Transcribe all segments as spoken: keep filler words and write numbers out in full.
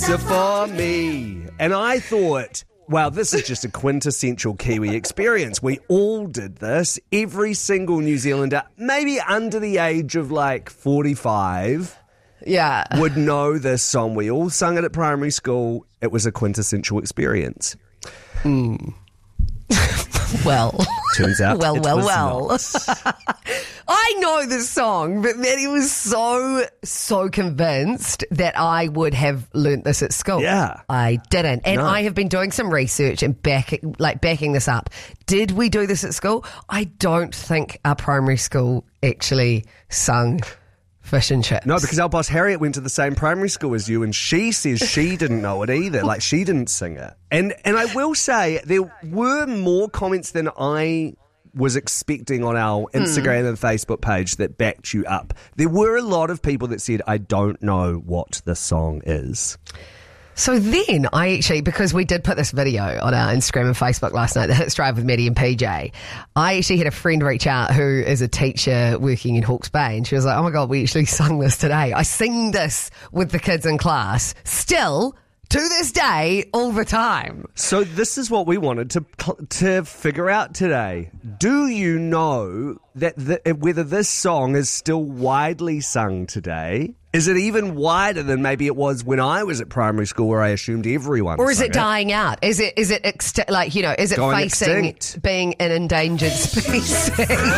pizza for me. And I thought, wow, this is just a quintessential Kiwi experience. We all did this. Every single New Zealander, maybe under the age of like forty-five, yeah, would know this song. We all sung it at primary school. It was a quintessential experience. Mm. Well, turns out, well, it well, was well. not. I know this song, but Maddie was so, so convinced that I would have learnt this at school. Yeah. I didn't. And No. I have been doing some research and back, like backing this up. Did we do this at school? I don't think our primary school actually sung Fish and Chips. No, because our boss Harriet went to the same primary school as you, and she says she didn't know it either. Like, she didn't sing it. And and I will say there were more comments than I was expecting on our Instagram mm. and Facebook page that backed you up. There were a lot of people that said, I don't know what this song is. So then I actually, because we did put this video on our Instagram and Facebook last night, the Hits Drive with Maddie and P J, I actually had a friend reach out who is a teacher working in Hawke's Bay, and she was like, oh my God, we actually sung this today. I sing this with the kids in class, still, to this day, all the time. So this is what we wanted to to figure out today. Do you know that the, whether this song is still widely sung today? Is it even wider than maybe it was when I was at primary school, where I assumed everyone Or is sung it dying out? Is it, is it exti- like, you know, is it Going facing extinct. being an endangered species?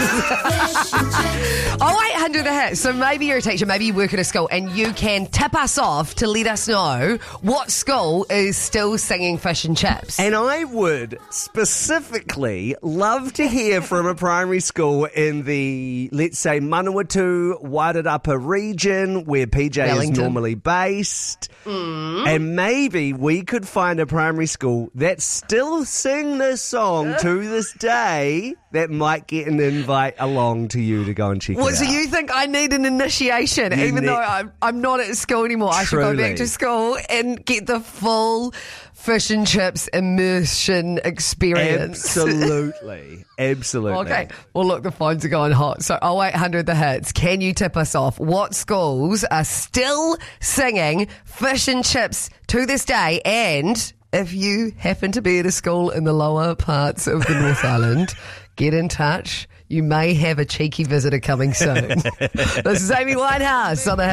oh, eight hundred the hit. So maybe you're a teacher, maybe you work at a school, and you can tip us off to let us know what school is still singing Fish and Chips. And I would specifically love to hear from a primary school in the, let's say, Manawatu, Wairarapa region, where P J Wellington. is normally based. Mm. And maybe we could find a primary school that still sing this song to this day that might get an invite along to you to go and check Well, it so out. you think I need an initiation, You even ne- though I'm, I'm not at school anymore. I should go Truly. back to school and get the full Fish and Chips immersion experience. Absolutely. Absolutely. Okay. Well, look, the phones are going hot. So oh eight hundred the hits. Can you tip us off? What schools are still singing Fish and Chips to this day? And if you happen to be at a school in the lower parts of the North Island, get in touch. You may have a cheeky visitor coming soon. This is Amy Winehouse on the